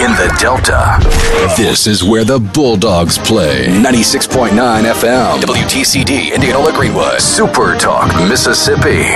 in the Delta. This is where the Bulldogs play. 96.9 FM, WTCD, Indianola Greenwood, Super Talk, Mississippi.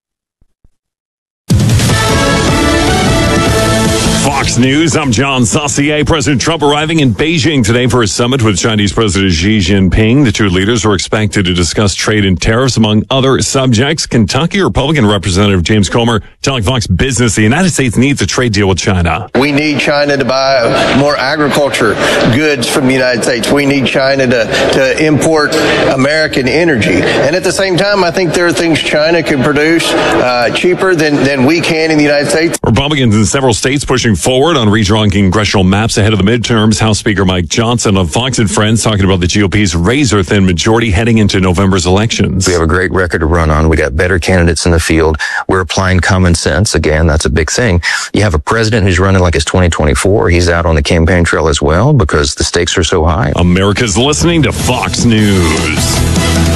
Fox News, I'm John Saucier. President Trump arriving in Beijing today for a summit with Chinese President Xi Jinping. The two leaders are expected to discuss trade and tariffs, among other subjects. Kentucky Republican Representative James Comer telling Fox Business the United States needs a trade deal with China. We need China to buy more agriculture goods from the United States. We need China to import American energy. And at the same time, I think there are things China can produce cheaper than we can in the United States. Republicans in several states pushing forward on redrawing congressional maps ahead of the midterms. House Speaker Mike Johnson of Fox and Friends talking about the GOP's razor-thin majority heading into November's elections. We have a great record to run on. We got better candidates in the field. We're applying common sense. Again, that's a big thing. You have a president who's running like it's 2024. He's out on the campaign trail as well because the stakes are so high. America's listening to Fox News.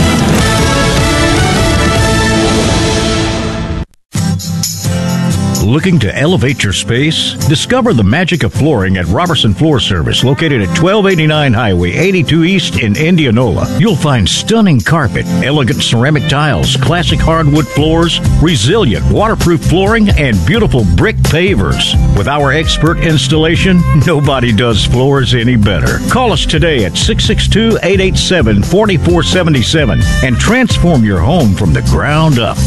Looking to elevate your space? Discover the magic of flooring at Robertson Floor Service, located at 1289 Highway 82 East in Indianola. You'll find stunning carpet, elegant ceramic tiles, classic hardwood floors, resilient waterproof flooring, and beautiful brick pavers. With our expert installation, nobody does floors any better. Call us today at 662-887-4477 and transform your home from the ground up.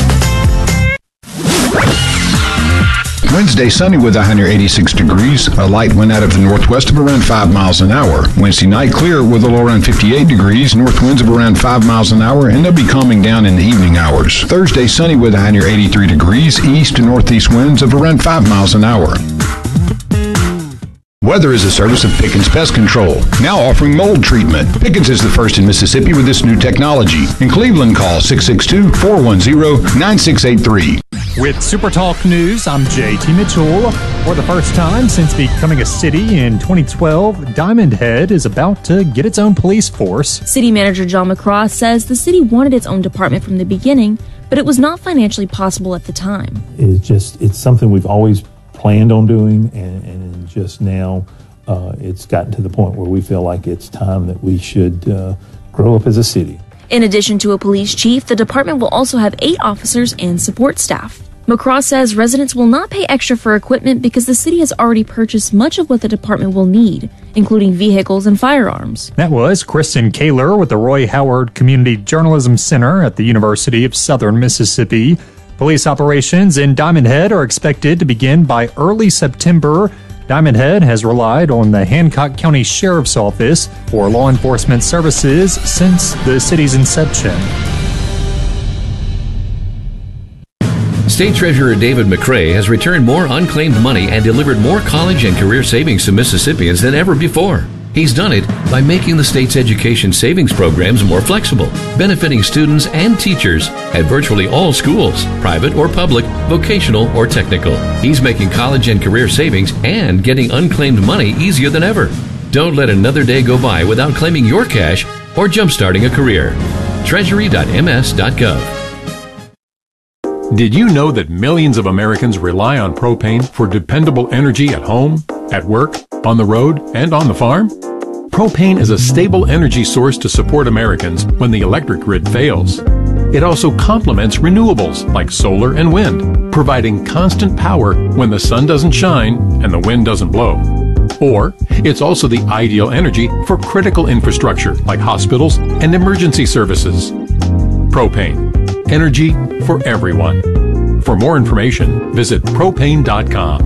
Wednesday, sunny with a high near 86 degrees. A light wind out of the northwest of around 5 miles an hour. Wednesday night, clear with a low around 58 degrees. North winds of around 5 miles an hour, and they'll be calming down in the evening hours. Thursday, sunny with a high near 83 degrees. East to northeast winds of around 5 miles an hour. Weather is a service of Pickens Pest Control, now offering mold treatment. Pickens is the first in Mississippi with this new technology. In Cleveland, call 662-410-9683. With Super Talk News, I'm JT Mitchell. For the first time since becoming a city in 2012, Diamond Head is about to get its own police force. City Manager John McCraw says the city wanted its own department from the beginning, but it was not financially possible at the time. It's something we've always planned on doing, and just now it's gotten to the point where we feel like it's time that we should grow up as a city. In addition to a police chief, the department will also have 8 officers and support staff. McCraw says residents will not pay extra for equipment because the city has already purchased much of what the department will need, including vehicles and firearms. That was Kristen Kaler with the Roy Howard Community Journalism Center at the University of Southern Mississippi. Police operations in Diamond Head are expected to begin by early September. Diamond Head has relied on the Hancock County Sheriff's Office for law enforcement services since the city's inception. State Treasurer David McRae has returned more unclaimed money and delivered more college and career savings to Mississippians than ever before. He's done it by making the state's education savings programs more flexible, benefiting students and teachers at virtually all schools, private or public, vocational or technical. He's making college and career savings and getting unclaimed money easier than ever. Don't let another day go by without claiming your cash or jumpstarting a career. Treasury.ms.gov. Did you know that millions of Americans rely on propane for dependable energy at home, at work, on the road, and on the farm? Propane is a stable energy source to support Americans when the electric grid fails. It also complements renewables like solar and wind, providing constant power when the sun doesn't shine and the wind doesn't blow. Or, it's also the ideal energy for critical infrastructure like hospitals and emergency services. Propane. Energy for everyone. For more information, visit propane.com.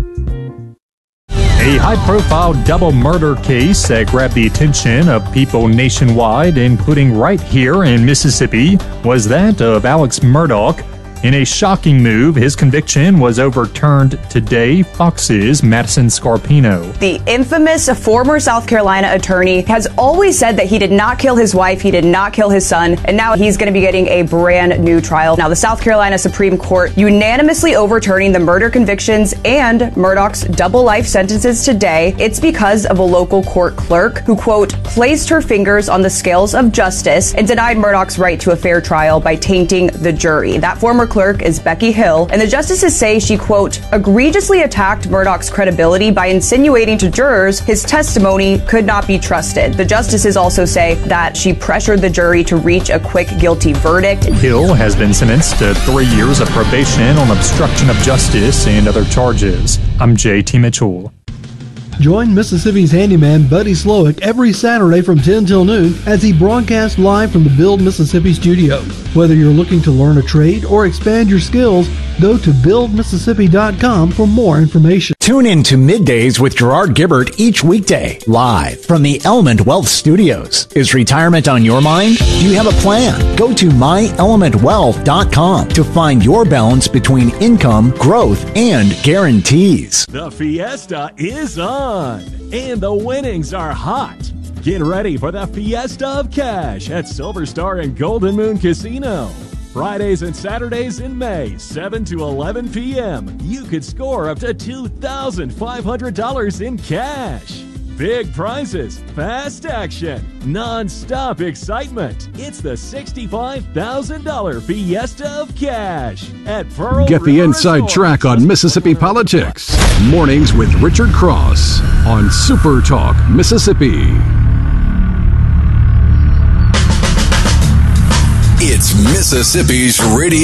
A high-profile double murder case that grabbed the attention of people nationwide, including right here in Mississippi, was that of Alex Murdaugh. In a shocking move, his conviction was overturned today. Fox's Madison Scarpino. The infamous former South Carolina attorney has always said that he did not kill his wife, he did not kill his son, and now he's going to be getting a brand new trial. Now, the South Carolina Supreme Court unanimously overturning the murder convictions and Murdaugh's double life sentences today. It's because of a local court clerk who, quote, placed her fingers on the scales of justice and denied Murdaugh's right to a fair trial by tainting the jury. That former former clerk is Becky Hill, and the justices say she, quote, egregiously attacked Murdaugh's credibility by insinuating to jurors his testimony could not be trusted. The justices also say that she pressured the jury to reach a quick guilty verdict. Hill has been sentenced to 3 years of probation on obstruction of justice and other charges. I'm J.T. Mitchell. Join Mississippi's handyman Buddy Slowick every Saturday from 10 till noon as he broadcasts live from the Build Mississippi studio. Whether you're looking to learn a trade or expand your skills, go to buildmississippi.com for more information. Tune in to Middays with Gerard Gibbert each weekday, live from the Element Wealth Studios. Is retirement on your mind? Do you have a plan? Go to myelementwealth.com to find your balance between income, growth, and guarantees. The Fiesta is on, and the winnings are hot. Get ready for the Fiesta of Cash at Silver Star and Golden Moon Casino. Fridays and Saturdays in May, 7 to 11 p.m. You could score up to $2,500 in cash. Big prizes, fast action, non-stop excitement. It's the $65,000 Fiesta of Cash at Pearl Get the River inside Resort. track on Mississippi politics. Mornings with Richard Cross on Super Talk Mississippi. It's Mississippi's radio.